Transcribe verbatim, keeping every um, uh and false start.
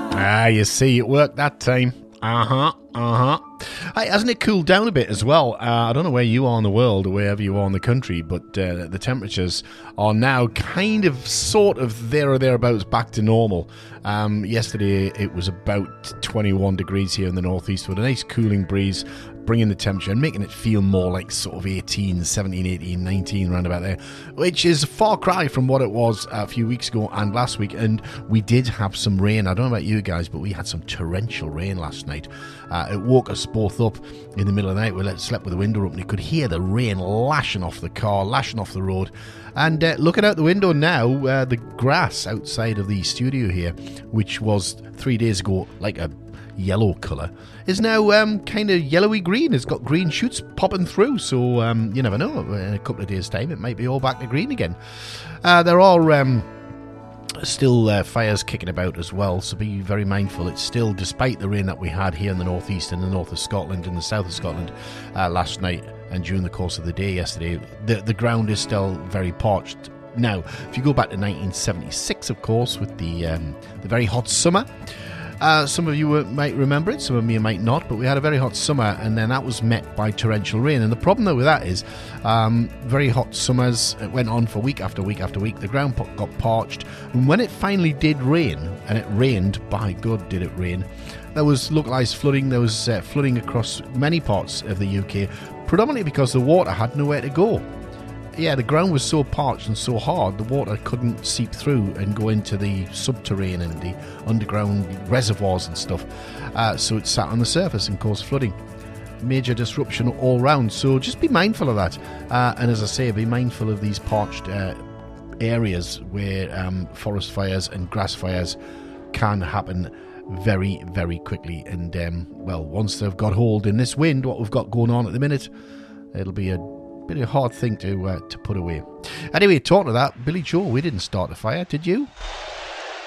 Ah, you see, it worked that time. Uh-huh, uh-huh. Hey, hasn't it cooled down a bit as well? Uh, I don't know where you are in the world or wherever you are in the country, but uh, the temperatures are now kind of, sort of, there or thereabouts back to normal. Um, yesterday it was about twenty-one degrees here in the northeast with a nice cooling breeze, bringing the temperature and making it feel more like sort of eighteen, seventeen, eighteen, nineteen, round about there, which is a far cry from what it was a few weeks ago and last week. And we did have some rain. I don't know about you guys, but we had some torrential rain last night. Uh, it woke us both up in the middle of the night. We let, slept with the window open. You could hear the rain lashing off the car, lashing off the road. And uh, looking out the window now, uh, the grass outside of the studio here, which was three days ago like a yellow colour, is now um, kind of yellowy green. It's got green shoots popping through, so um, you never know. In a couple of days' time, it might be all back to green again. Uh, there are um, still uh, fires kicking about as well, so be very mindful. It's still, despite the rain that we had here in the northeast and the north of Scotland and the south of Scotland uh, last night and during the course of the day yesterday, the, the ground is still very parched. Now, if you go back to nineteen seventy-six, of course, with the um, the very hot summer, uh, some of you might remember it, some of you might not, but we had a very hot summer, and then that was met by torrential rain. And the problem though with that is, um, very hot summers, it went on for week after week after week. The ground got parched, and when it finally did rain, and it rained, by God did it rain, there was localised flooding. There was uh, flooding across many parts of the U K, predominantly because the water had nowhere to go. Yeah, the ground was so parched and so hard, the water couldn't seep through and go into the subterranean and the underground reservoirs and stuff. Uh, so it sat on the surface and caused flooding. Major disruption all round. So just be mindful of that. Uh, and as I say, be mindful of these parched uh, areas where um, forest fires and grass fires can happen very, very quickly. And, um, well, once they've got hold in this wind, what we've got going on at the minute, it'll be a bit of a hard thing to uh, to put away. Anyway, talking of that, Billy Joel, we didn't start a fire, did you?